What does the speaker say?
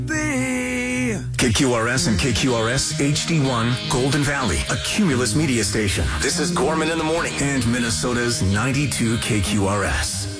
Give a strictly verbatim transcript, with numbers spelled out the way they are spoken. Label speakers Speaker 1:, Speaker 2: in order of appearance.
Speaker 1: K Q R S and K Q R S H D one, Golden Valley, a Cumulus media station. This is Gorman in the Morning and Minnesota's ninety-two K Q R S.